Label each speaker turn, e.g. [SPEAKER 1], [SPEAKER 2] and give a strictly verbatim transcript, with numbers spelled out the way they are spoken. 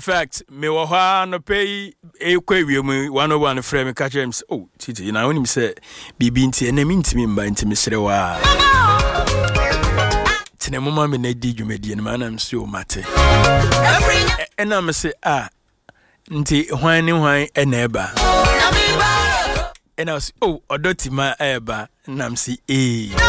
[SPEAKER 1] fact me wo ha no pay e kwawie mu one oh one frame me catch him oh titi na onim say bibi nti na mi ntimi mba ntimi sere wa tene mama me na di dwumadi na na msi o mate e na me say ah nti hwan ni hwan e na eba e na oh odotima eba na msi eh